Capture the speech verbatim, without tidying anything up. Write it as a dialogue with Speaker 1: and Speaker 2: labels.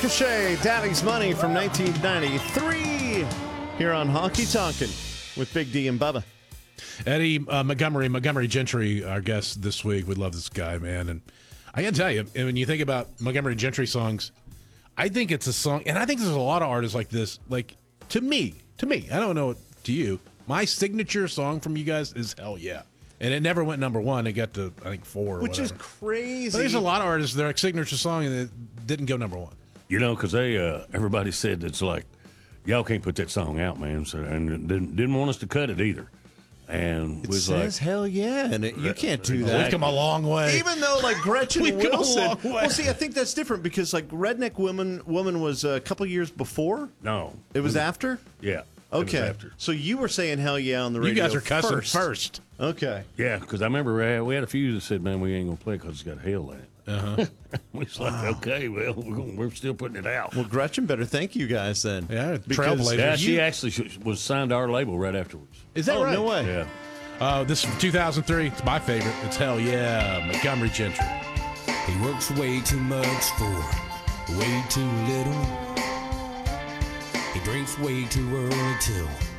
Speaker 1: Ricochet, Daddy's Money from nineteen ninety-three here on Honky Tonkin' with Big D and Bubba.
Speaker 2: Eddie uh, Montgomery, Montgomery Gentry, our guest this week. We love this guy, man. And I got to tell you, when you think about Montgomery Gentry songs, I think it's a song, and I think there's a lot of artists like this. Like, to me, to me, I don't know to you, my signature song from you guys is Hell Yeah. And it never went number one. It got to, I think, four or
Speaker 1: Which
Speaker 2: whatever.
Speaker 1: is crazy.
Speaker 2: But there's a lot of artists, their signature song, and it didn't go number one.
Speaker 3: You know, because they uh, everybody said it's like, y'all can't put that song out, man. So, and didn't, didn't want us to cut it either. And
Speaker 1: It
Speaker 3: was
Speaker 1: says
Speaker 3: like,
Speaker 1: hell yeah, and it, you can't do
Speaker 2: We've
Speaker 1: that.
Speaker 2: come a long way.
Speaker 1: Even though, like Gretchen
Speaker 2: We've come a
Speaker 1: Wilson.
Speaker 2: long way.
Speaker 1: Well, see, I think that's different because, like, Redneck Woman Woman was a couple years before.
Speaker 3: no.
Speaker 1: It was after.
Speaker 3: Yeah. it was
Speaker 1: Okay,
Speaker 3: after.
Speaker 1: so you were saying hell yeah on the radio.
Speaker 2: You guys are cussing
Speaker 1: first.
Speaker 2: first.
Speaker 1: Okay.
Speaker 3: Yeah, because I remember we had, we had a few that said, man, we ain't going to play because it's got hell in it. Uh-huh. we was like, okay, well, we're, gonna, we're still putting it out.
Speaker 1: Well, Gretchen better thank you guys then.
Speaker 2: Yeah,
Speaker 1: Because-
Speaker 2: trailblazer.
Speaker 3: yeah, she
Speaker 1: you-
Speaker 3: actually sh- was signed to our label right afterwards.
Speaker 1: Is that
Speaker 2: Oh,
Speaker 1: right?
Speaker 2: no
Speaker 1: way.
Speaker 3: Yeah.
Speaker 2: Uh, this is from two thousand three. It's my favorite. It's Hell Yeah, Montgomery Gentry.
Speaker 4: He works way too much for way too little. He drinks way too early till